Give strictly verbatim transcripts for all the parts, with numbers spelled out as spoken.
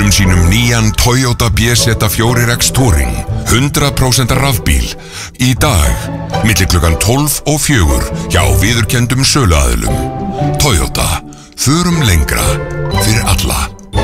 kynnum sínum nýjan Toyota B Z fjögur X Touring, hundrað prósent rafbíl, í dag, milli klukkan tólf og fjögur, hjá viðurkenndum söluaðilum. Toyota, förum lengra, fyrir alla.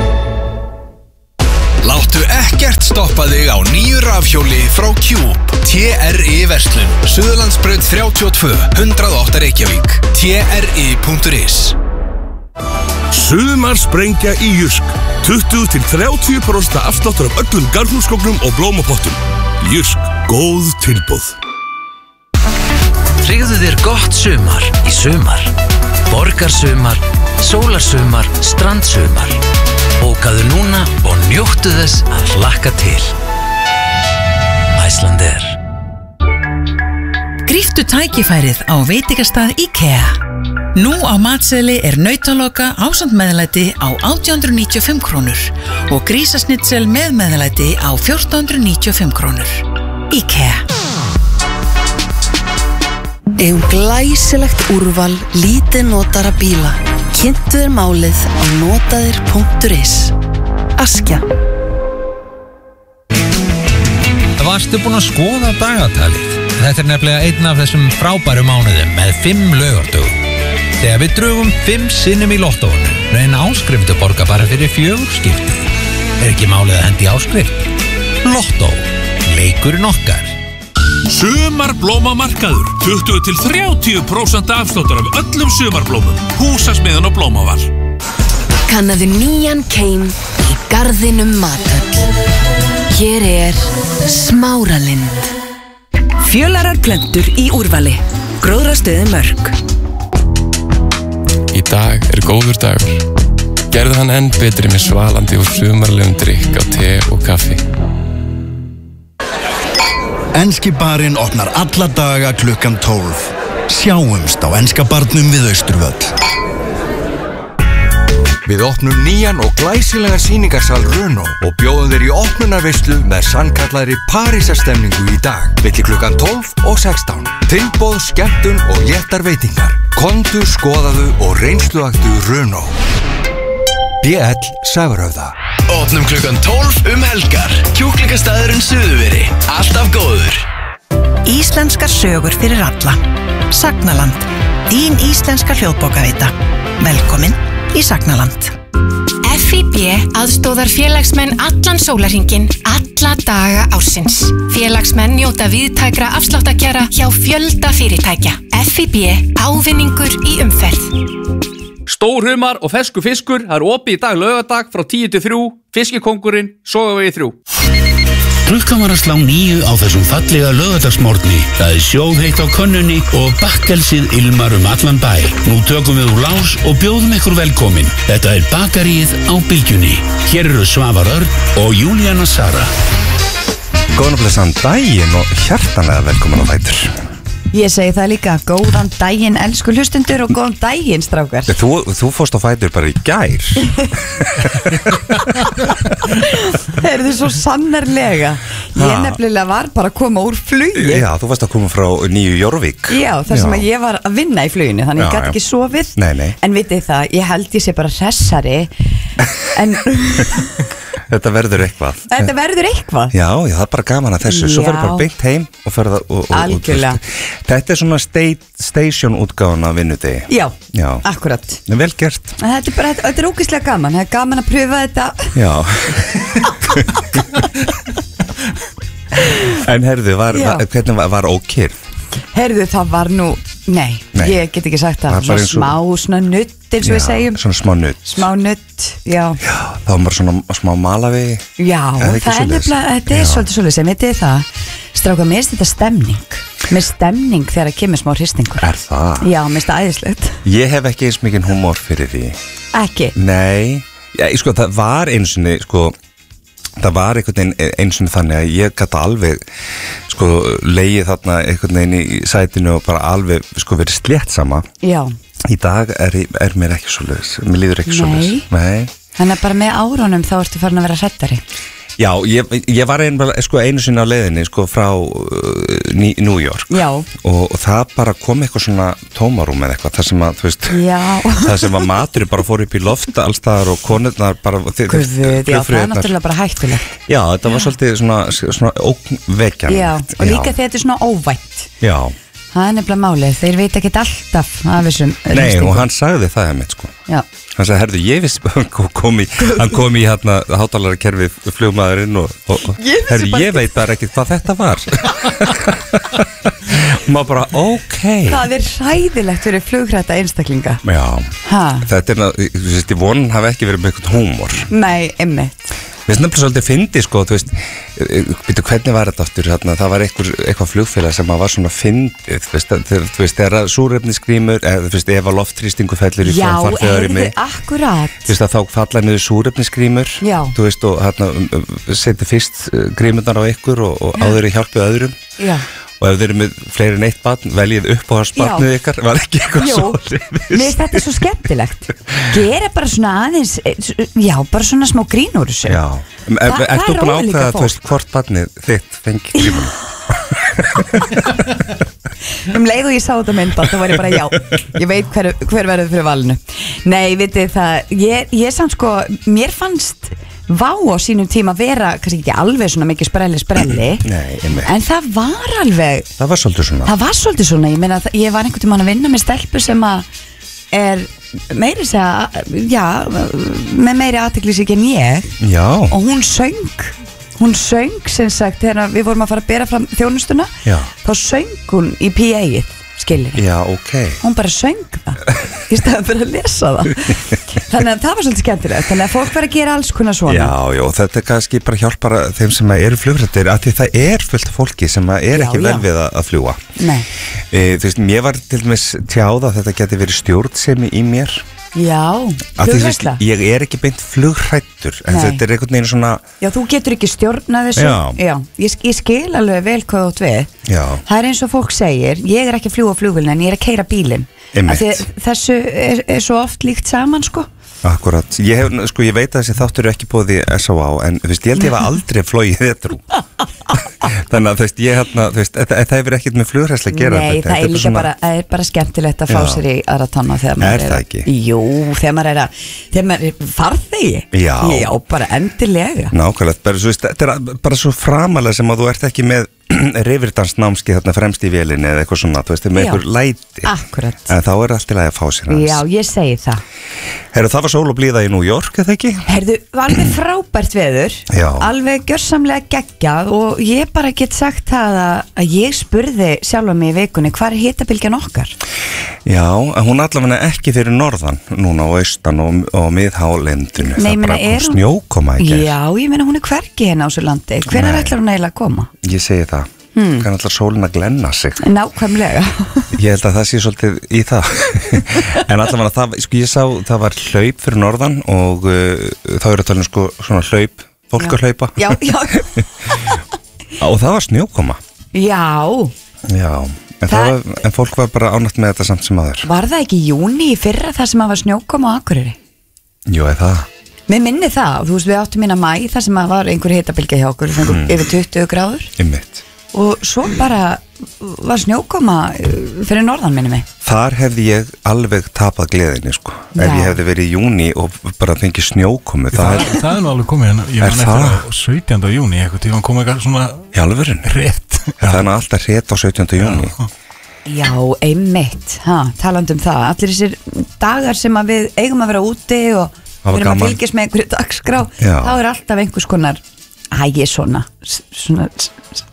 Láttu ekkert stoppa þig á nýju rafhjóli frá Cube. T R I verslun, Suðurlandsbraut þrjátíu og tvö, hundrað og átta Reykjavík. T R I punktur is. Sumarsprengja í Jysk. tuttugu til þrjátíu prósent afsláttur af öllum garðhúsgögnum og blómapottum. Jysk, góð tilboð. Tryggðu þér gott sumar í sumar. Borgarsumar, sólarsumar, strandsumar. Bókaðu núna og njóttu þess að hlakka til. Icelandair. Gríptu tækifærið á veitingastað IKEA. Nú á matseðli er nautaloka ásamt meðlæti á átján hundruð níutíu og fimm krónur og grísasnitsel með meðlæti á fjórtán hundruð níutíu og fimm krónur. IKEA. Eigum glæsilegt úrval lítið notara bíla. Kynntu þér málið á notaðir punktur is. Askja. Varstu búin að skoða dagatalið? Þetta er nefnilega einn af þessum frábæru mánuðum með fimm laugardögum. Þegar við drögum fimm sinnum í lottóinu, reyna áskrifendur borga bara fyrir fjögur skipti. Er ekki málið að hendi áskrift? Lottó, leikurinn okkar. Sumarblómamarkaður, tuttugu til þrjátíu prósent afsláttur af öllum sumarblómum. Húsasmiðan og blómaval. Kannaðu nýjan keim í garðinum Mathöll. Hér er Smáralind. Fjölarar plöntur í úrvali. Gróðrastöðin Mörk. Í dag er góður dagur. Gerðu hann enn betri með svalandi og sumarlegum drykk á te og kaffi. Enski barinn opnar alla daga klukkan tólf. Sjáumst á enska barnum við Austurvöll. Við opnum nýjan og glæsilega sýningarsal Renault og bjóðum þér í opnunarveislu með sannkallaðri Parísarstemningu í dag, milli klukkan tólf og sextán. Tilboð, skemmtun og léttar veitingar. Komdu, skoðaðu og reynsluaktu Renault. B L Sævarhöfða. Opnum klukkan tólf um helgar. Kjúklingastæðurinn Suðurveri. Alltaf góður. Íslenskar sögur fyrir alla. Sagnaland. Þín íslenska hljóðbókaveita. Velkomin í Sagnaland. F I B aðstóðar félagsmenn allan sólarhringinn, alla daga ársins. Félagsmenn njóta víðtækra afsláttakjara hjá fjölda fyrirtækja. F I B ávinningur í umferð. Stórhumar og fesku fiskur, það er opið í dag laugardag frá tíu til þrjú, Fiskikóngurinn, Sogavegi þrjú. Klukkan var að slá níu á þessum fallega laugardagsmorgni. Það er sjóðheitt á könnunni og bakkelsið ilmar um allan bæ. Nú tökum við úr lás og bjóðum ykkur velkomin. Þetta er bakaríið á Bylgjunni. Hér eru Svavar Örn og Júlíana Sara. Góðan og blessaðan daginn og hjartanlega velkomin á Fætur. Ég segi það líka, góðan daginn elsku hlustundur og góðan daginn strákar. Þú, þú fórst á Fætur bara í gær. Það er þið svo sannarlega. Ég nefnilega var bara að koma úr flugi. Já, þú varst að koma frá Nýju Jórvík. Já, þar sem að ég var að vinna í fluginu, þannig ég gæti ekki sofið. Nei, nei. En vitið það, ég held ég sé bara hressari. En Þetta verður eitthvað. Þetta verður eitthvað. Já, já, það er bara gaman að þessu. Svo ferðu bara beint heim og ferðu og, og, Algjörlega. og Þetta er svona station útgáfan af vinnudegi. Já, já, akkurat. Vel gert. Þetta er bara, þetta er ógeðslega gaman. Það er gaman að pröfa þetta. Já. En herðu, var, var, hvernig var, var ókyrrð? Herðu, það var nú, nei, nei. Ég get ekki sagt það. Svona smá, svona nutt, eins og við segjum. Svona smá nutt. Smá nutt, já. Já, það var bara svona smá malavegi. Já, það er nefnilega, þetta er svolítið svolítið sem, þetta er það. Stráka, mér finnst þetta stemning. Mér stemning þegar það kemur smá hristingur. Er það? Já, mér finnst það æðislegt. Ég hef ekki eins mikið húmor fyrir því. Ekki? Nei, já, sko, það var eins og sko, það var einhvern veginn eins og þannig að ég gæti alveg sko legið þarna einhvern veginn í sætinu og bara alveg sko verið slétt sama. Já. Í dag er, er mér ekki svoleiðis, mér líður ekki svoleiðis. Nei. Nei. Þannig að bara með árunum þá ertu farin að vera hræddari. Já, ég, ég var ein, sko, einu sinni á leiðinni sko, frá uh, New York og, og það bara kom eitthvað svona tómarúm eða eitthvað þar sem að, þú veist, það sem að maturinn bara fór upp í loft allstaðar og konurnar bara Guð, já, það er náttúrulega bara hættuleg. Já, þetta var svolítið svona, svona ógnvekjan. Já, og líka þegar þetta er svona óvænt. Já. Það er nefnilega málið, þeir veit ekki alltaf af þessum Nei, og hann sagði það að mitt sko. Já. Hann sagði, herðu, ég vissi, hann kom í, hann kom í hérna hátalarakerfi flugmaðurinn og, og Ég herðu, bara ég veit bara ekki hvað þetta var. Og maður bara, ok. Það er hræðilegt fyrir flughrætta einstaklinga. Já, ha. Þetta er, þú veist, ég vonin hafi ekki verið með eitthvað húmor. Nei, einmitt. Mér finnst nefnilega svolítið fyndi sko, þú veist, býtu hvernig var þetta aftur, hérna, það var eitthvað, eitthvað flugfélag sem var svona fyndið, þú veist, þegar, þú veist, þegar súrefnisgrímur, eða þú veist, ef að loftþrýstingu fellur í farþegar í mig. Já, akkurat. Þú veist, að þá falla niður súrefnisgrímur, Já. Þú veist, og hérna, setja fyrst grímurnar á ykkur og, og áður í hjálpið öðrum. Já. Og ef þeir eru með fleiri en eitt barn, veljið upp á hans barnið ykkar, var ekki eitthvað Jú, svo mér finnst þetta svo skemmtilegt. Gera bara svona aðeins, já, bara svona smá grín úr þessu. Já, Þa, er, það ert þú er búin að ólíka ákveða, fólk. þú veist, hvort barnið þitt fengi grímuna? Um leið og ég sá þetta myndband, þá var ég bara já, ég veit hver, hver verður fyrir valinu. Nei, vitið það, ég, ég samt sko, mér fannst Vá á sínum tíma vera kannski ekki alveg svona mikið sprelli sprelli Nei, en það var alveg Það var svolítið svona það var svolítið svona, ég meina að ég var einhvern tímann að vinna með stelpu sem að er meiri segja, já með meiri athyglisík en ég Já og hún söng hún söng sem sagt þegar við vorum að fara að bera fram þjónustuna Já. þá söng hún í P A-ið skilur Já, ok hún bara söng það í staðan fyrir að lesa það þannig að það var svolítið skemmtilegt þannig að fólk verður að gera alls konar svona Já, já, þetta er kannski bara hjálpar þeim sem eru flugrættir að því það er fullt af fólki sem er Já, ekki já. vel við að, að fljúa Nei. e, Þú veist, mér var til dæmis tjáð að þetta geti verið stjórnsemi í mér Já, Að því, þú veist, flugræsla ég er ekki beint flugrættur en Nei. þetta er einhvern veginn svona Já, þú getur ekki stjórnað þessu Já. Ég, ég skil alveg vel hvað þú átt við Já, Það er eins og fólk segir, ég er ekki að fljúa flugvélina en ég er að keyra bílinn Einmitt. Af því Þessu er, er svo oft líkt saman sko akkurat Ég, hef, sko, ég veit að þessi þáttur er ekki búið í S O A en þú veist, ég held ég var aldrei flogið þetta Þannig að þú veist, ég hérna þú veist, það, það hefur ekkert með flugræsla að gera Nei, þetta, það þetta er líka svona- bara, það er bara skemmtilegt að fá Já. sér í aðra tanna þegar Er maður það að- ekki? Jú, þegar maður er að þegar maður er farþegi Já. Já, bara endilega Nákvæmlega, bara, svo, veist, þetta er bara svo framalega sem að þú ert ekki með rifirdansnámski þarna fremst í vélinni eða eitthvað svona, þú veist, með Já. einhver læti Akkurat en þá er allt í lagi að fá sér hans Já, ég segi það Herru, það var sól og blíða í New York, eða ekki? Herðu, alveg frábært veður Já. Alveg gjörsamlega geggjað og ég bara get sagt það að, að ég spurði sjálfa mig í vikunni hvað er hitabylgjan okkar? Já, en hún allavega ekki fyrir norðan núna á austan og, og miðhálendinu Nei, það ég meina, bara kom er hún- snjókoma í gær Já, ég meina hún er hvergi hérna á þessu landi Hvenær Nei. ætlar hún eiginlega að koma? Ég segi það, Hmm. hvernig ætlar sólin að glenna sig Nákvæmlega Ég held að það sé svolítið í það En allavega það, sko ég sá það var hlaup fyrir norðan og uh, þá eru að tala um sko svona hlaup fólk að hlaupa Já, já, og það var snjókoma já Já, en, það... Það- var, en fólk var bara ánægt með þetta samt sem aður Var það ekki í júni í fyrra það sem að var snjókoma á Akureyri? Jú, er það Mér minni það, þú veist við áttum inn að mæ þar sem að var einhver hitabylgja hjá okkur mm. yfir tuttugu gráður Einmitt. og svo bara var snjókoma uh, fyrir norðan minni mig Þar hefði ég alveg tapað gleðinni sko. Ef Já. ég hefði verið í júni og bara fengið snjókomu Það, það, það er nú alveg komið hérna, ég Er man eftir það? á sautjánda júní eitthvað tíma komið eitthvað svona í alvörun rétt Það er nú alltaf rétt á sautjánda júni Já, einmitt, ha, talandi um það allir þessir dagar sem að við eigum að vera úti og Það var við erum að gaman. fylgjast með einhverju dagskrá Já. þá er alltaf einhvers konar hægi svona s- svona s- s-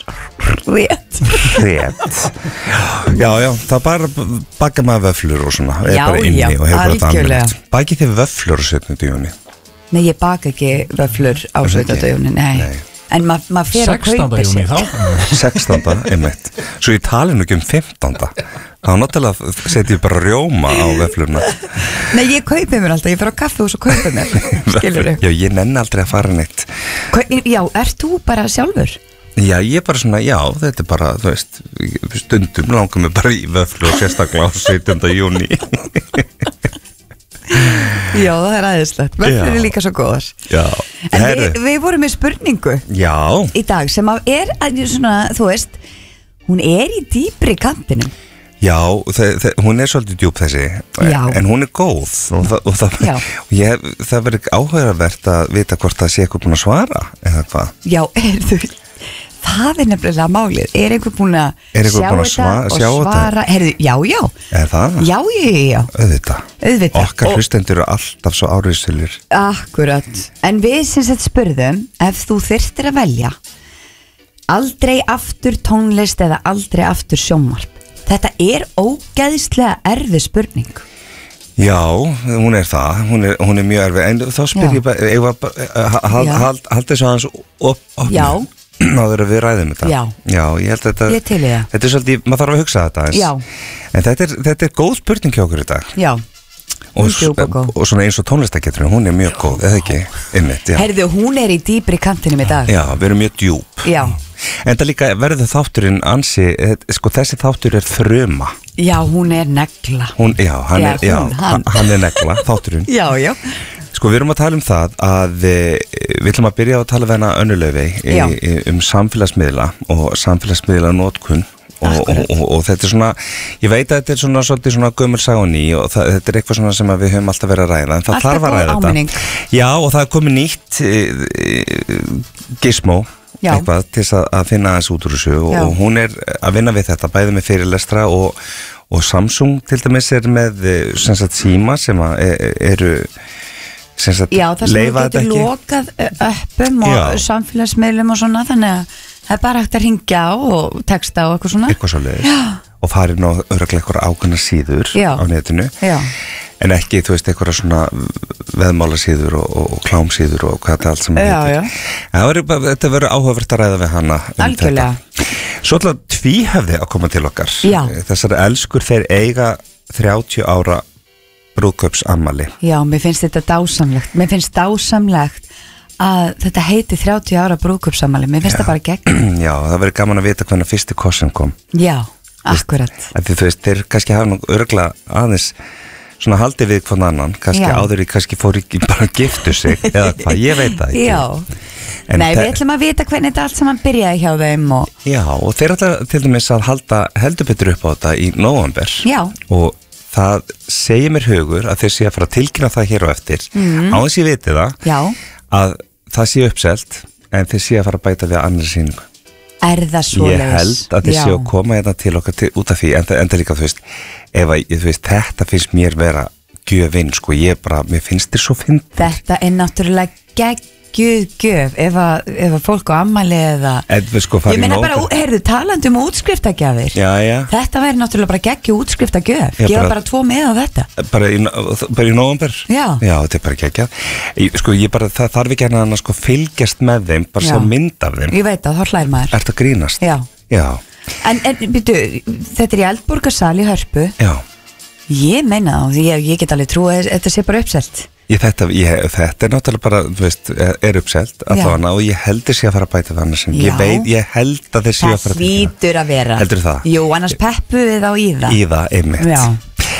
rétt Rétt Já, já, það bara baka maður vöflur og svona er Já, bara inni já, og hefur bara þetta algjörlega. almennilegt. Bakið þið vöflur á sautjánda júni Nei, ég baka ekki vöflur á Er það sautjánda ekki? júni, nei. Nei. En ma maður fer að kaupa sér sextánda, einmitt Svo ég tali nú ekki um fimmtánda þá náttúrulega setjum ég bara rjóma á vöflurna Nei, ég kaupi mér alltaf, ég fer á kaffi og svo kaupi mér Skilur Já, ég nenni aldrei að fara neitt Já, ert þú bara sjálfur? Já, ég er bara svona, já, þetta er bara, þú veist stundum langar mig bara í vöflu og sérstaklega á sautjánda júni Já, það er aðeinslegt. Vöfflur er líka svo góðar. Já. En við, við vorum með spurningu Já. í dag sem að er, að, svona, þú veist, hún er í dýpri kantinum. Já, það, það, hún er svolítið djúp þessi. Já. En hún er góð. Og það, og það, og ég, það verður áhugavert að vita hvort það sé eitthvað búin að svara, eða hvað. Já, er þú... Það er nefnilega málið. Er einhver búin að sjá búin að þetta sva- og sjá þetta? svara? Herðu, já, já. Er það? Já, já, já. Auðvitað. Auðvitað. Okkar Og- hlustendur eru alltaf svo áriðsölir. Akkurat. En við sem sett spurðum, ef þú þyrftir að velja aldrei aftur tónlist eða aldrei aftur sjónvarp. Þetta er ógeðslega erfið spurning. Já, hún er það, hún er, hún er mjög erfið, en þá spyr Já. ég bara, ég var bara, hald, Já. hald, hald þessu aðeins op, opnum, Já. náður að við ræðum þetta. Já. Já, ég held að þetta, Ég til í það. þetta er svolítið, maður þarf að hugsa þetta aðeins. Já. En þetta er, þetta er góð spurning hjá okkur í dag. Já. Og, Hún er djúp og góð. og svona eins og tónlistageturinn, hún er mjög góð, eða ekki, einmitt, já. Herðu, hún er í dýpri kantinum í dag. Já, við erum mjög djúp. Já. En það líka verður þátturinn ansi, eh, sko þessi þáttur er þruma. Já, hún er negla. Hún, já, hann Já, er, já, hún, hann. hann er negla, þátturinn. Já, já. Sko við erum að tala um það að e, við ætlum að byrja á að tala við hana Önnulaufi Já. um samfélagsmiðla og samfélagsmiðla notkun og, og, og, og þetta er svona, ég veit að þetta er svona svolítið svona gömul saga og ný og það, þetta er eitthvað svona sem að við höfum alltaf verið að ræða en það Alltaf þarf að góð ræða áminning. þetta. Já og það er komið nýtt e, e, gizmo Já. eitthvað til þess að, að finna aðeins út úr þessu og, Já. og hún er að vinna við þetta bæði með fyrirlestra og, og Samsung til dæmis er með e, sem sagt síma sem að e, eru sem sagt Já, það sem leyfa þú þetta getur ekki. lokað ö, öppum og Já. samfélagsmiðlum og svona, þannig að það er bara hægt að ringja á og texta og eitthvað svona. eitthvað svo leiðis og farin á örgulega eitthvað ákveðna síður Já. á netinu Já. en ekki, þú veist, eitthvað svona veðmálasíður og, og, og klámsíður og hvað þetta allt sem Já, já. En það verður bara- þetta verður áhugavert að ræða við hana um Algjörlega. þetta. Svo ætla tvíhöfði að koma til okkar Já. Þessar elskur þeir eiga þrjátíu ára brúðkaupsammali. Já, mér finnst þetta dásamlegt. Mér finnst dásamlegt að þetta heiti þrjátíu ára brúðkaupsamali. Mér finnst það bara gegn. Já, það verður gaman að vita hvernig fyrsti kossin kom. Já, akkurat. Af því, þú veist, þeir kannski hafa nú örgulega aðeins svona haldið við hvern annan, kannski Já. áður í kannski fór ekki bara að giftu sig eða hvað, ég veit það ekki. Já. En Nei, þe- við ætlum að vita hvernig þetta allt saman byrjaði hjá þeim og Já, og þeir ætla til dæmis að halda heldur betur upp á þetta í nóvember Já. og það segir mér hugur að þeir sé að fara að tilkynna það hér á eftir Mhm. á þess ég viti það Já. að það sé uppselt en þeir sé að fara að bæta við annari sýningu. Er það svoleiðis? Ég held að þeir Já. sé að koma hérna til okkar til, út af því en það enda líka, þú veist, ef að, þú veist, þetta finnst mér vera gjöfinn, sko, ég bara, mér finnst þér svo finn Þetta er náttúrulega geggjuð gjöf ef að, ef að fólk á ammæli eða en við sko Ég farið meina bara, heyrðu, talandi um útskriftagjafir Já, já, Þetta væri náttúrulega bara geggjuð útskriftagjaf Já, Gefa bara- bara tvo með á þetta bara í, bara í nóvember Já. Já, þetta er bara ekki ekki Sko, ég bara, það þarf ekki hérna að sko fylgjast með þeim, bara Já. sjá mynd af þeim Ég veit að þá hlær maður Ertu að grínast? Já. Já, En, en byrju, þetta er í Eldborgarsal í Hörpu já. Ég meina það, ég, ég get alveg trú að þetta sé bara uppselt Ég, þetta, ég, þetta er náttúrulega bara, þú veist, er, er uppselt allavega og ég heldur sé að fara að bæta það annars en Já. ég veit, ég held að þeir sé að Það fara að tilkynna. hlýtur að vera Heldurðu það? Jú, annars peppu við á í það Í það, einmitt Já.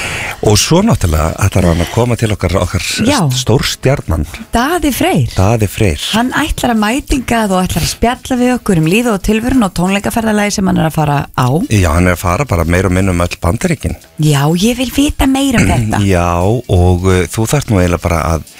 Og svo náttúrulega ætlar hann að koma til okkar, okkar Já. stórstjarnan Daði Freyr Daði Freyr Hann ætlar að mætingað og ætlar að spjalla við okkur um líf og tilvörun og tónleikaferðalagi sem hann er að fara á Já, hann er að fara bara meira og minna um öll Bandaríkin Já, ég vil vita meira um þetta Já, og uh, þú þarft nú eiginlega bara að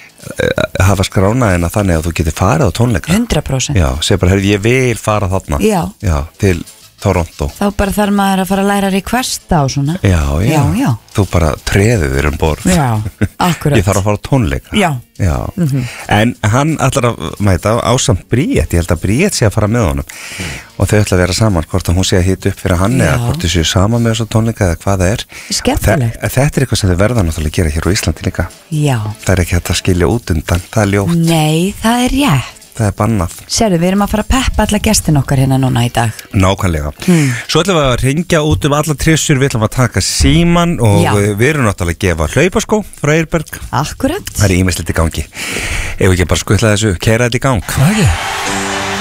uh, hafa skránaðina þannig að þú getur farið á tónleika hundrað prósent Já, segir bara, heyrðu, ég vil fara þarna Já. Já, til Toronto Þá bara þarf maður að fara að læra requesta og svona Já, já, Já, já. Þú bara treðið þér um borð Já, akkurat Ég þarf að fara á tónleika Já. Já. Mhm. En hann ætlar að mæta ásamt Bríett, ég held að Bríett sé að fara með honum og þau ætla að vera saman, hvort að hún sé að hita upp fyrir hann Já. eða hvort þau séu saman með þessu tónleika eða hvað það er Skemmtilegt. Þe Þetta er eitthvað sem þau verða náttúrulega að gera hér á Íslandi líka Já, Það er ekki hægt að skilja út undan, það er ljótt, nei, það er rétt það er bannað Sérðu, við erum að fara að peppa alla gestin okkar hérna núna í dag Nákvæmlega Hmm. Svo ætlum við að ringja út um alla trissur, við ætlum að taka síman og Já. uh, við erum náttúrulega að gefa hlaupaskó frá Eirberg Akkurat Það er ímislegt í gangi Ef við ekki bara skuttla þessu, kæra þetta í gang Hvað er það?